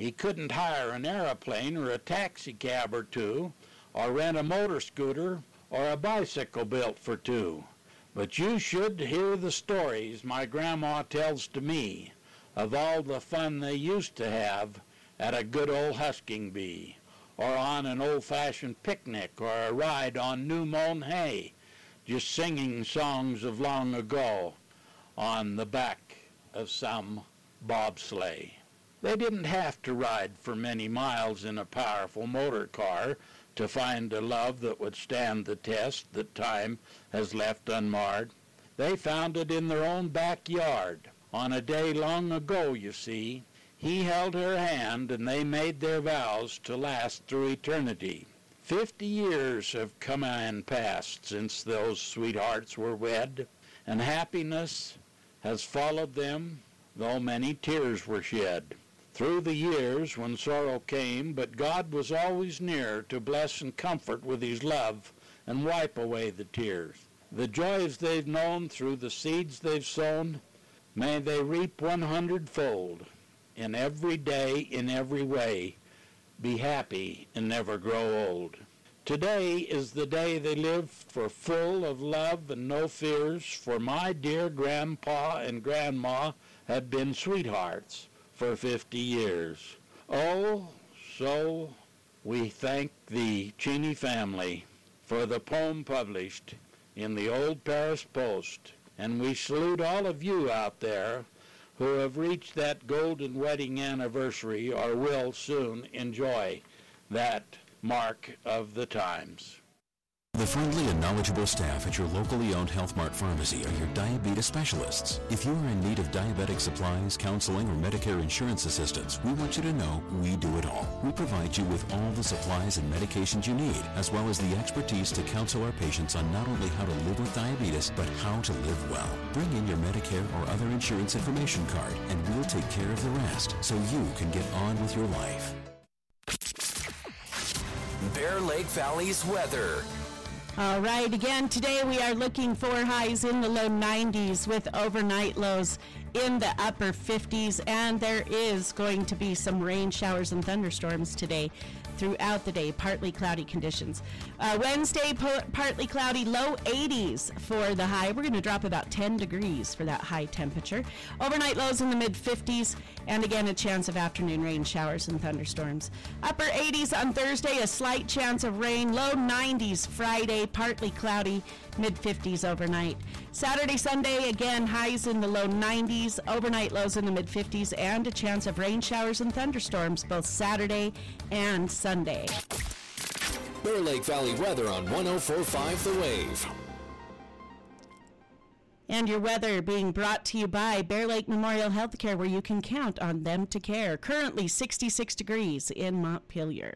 He couldn't hire an airplane or a taxi cab or two, or rent a motor scooter or a bicycle built for two. But you should hear the stories my grandma tells to me of all the fun they used to have at a good old husking bee, or on an old-fashioned picnic, or a ride on new-mown hay, just singing songs of long ago on the back of some bobsleigh. They didn't have to ride for many miles in a powerful motor car to find a love that would stand the test that time has left unmarred. They found it in their own backyard. On a day long ago, you see, he held her hand and they made their vows to last through eternity. 50 years have come and passed since those sweethearts were wed, and happiness has followed them, though many tears were shed. Through the years when sorrow came, but God was always near to bless and comfort with his love and wipe away the tears. The joys they've known through the seeds they've sown, may they reap 100-fold. In every day, in every way, be happy and never grow old. Today is the day they live for, full of love and no fears, for my dear grandpa and grandma have been sweethearts for 50 years. Oh, so we thank the Cheney family for the poem published in the Old Paris Post, and we salute all of you out there who have reached that golden wedding anniversary or will soon enjoy that mark of the times. The friendly and knowledgeable staff at your locally owned Health Mart pharmacy are your diabetes specialists. If you are in need of diabetic supplies, counseling, or Medicare insurance assistance, we want you to know we do it all. We provide you with all the supplies and medications you need, as well as the expertise to counsel our patients on not only how to live with diabetes, but how to live well. Bring in your Medicare or other insurance information card, and we'll take care of the rest so you can get on with your life. Bear Lake Valley's weather. All right, again, today we are looking for highs in the low 90s with overnight lows in the upper 50s, and there is going to be some rain showers and thunderstorms today throughout the day, partly cloudy conditions. Wednesday, partly cloudy, low 80s for the high. We're going to drop about 10 degrees for that high temperature. Overnight lows in the mid-50s, and again, a chance of afternoon rain showers and thunderstorms. Upper 80s on Thursday, a slight chance of rain. Low 90s Friday, partly cloudy, mid-50s overnight. Saturday, Sunday, again, highs in the low 90s, overnight lows in the mid-50s, and a chance of rain showers and thunderstorms both Saturday and Sunday. Bear Lake Valley weather on 104.5 The Wave. And your weather being brought to you by Bear Lake Memorial Healthcare, where you can count on them to care. Currently 66 degrees in Montpelier.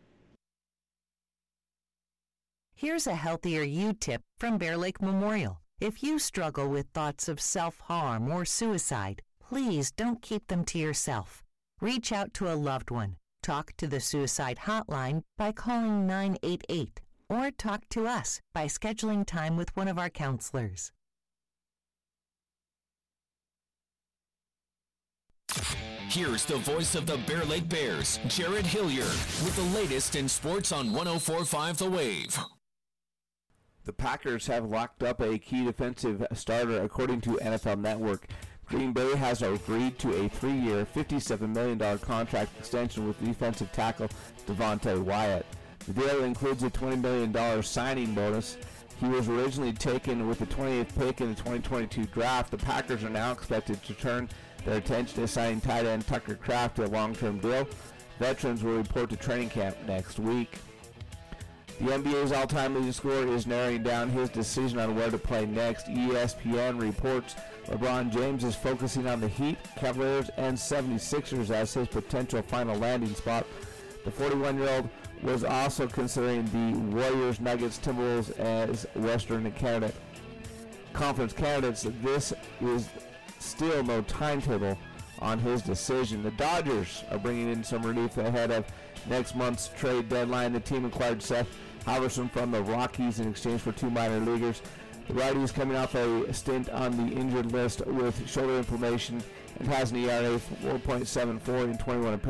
Here's a healthier you tip from Bear Lake Memorial. If you struggle with thoughts of self-harm or suicide, please don't keep them to yourself. Reach out to a loved one. Talk to the suicide hotline by calling 988, or talk to us by scheduling time with one of our counselors. Here's the voice of the Bear Lake Bears, Jared Hilliard, with the latest in sports on 104.5 The Wave. The Packers have locked up a key defensive starter, according to NFL Network. Green Bay has agreed to a 3-year, $57 million contract extension with defensive tackle Devontae Wyatt. The deal includes a $20 million signing bonus. He was originally taken with the 28th pick in the 2022 draft. The Packers are now expected to turn their attention to signing tight end Tucker Kraft to a long-term deal. Veterans will report to training camp next week. The NBA's all-time leading scorer is narrowing down his decision on where to play next. ESPN reports LeBron James is focusing on the Heat, Cavaliers, and 76ers as his potential final landing spot. The 41-year-old was also considering the Warriors, Nuggets, Timberwolves as Western Conference candidates. This is still no timetable on his decision. The Dodgers are bringing in some relief ahead of next month's trade deadline. The team acquired Seth Halverson from the Rockies in exchange for 2 minor leaguers. The righty is coming off a stint on the injured list with shoulder inflammation and has an ERA of 4.74 in 21 appearances.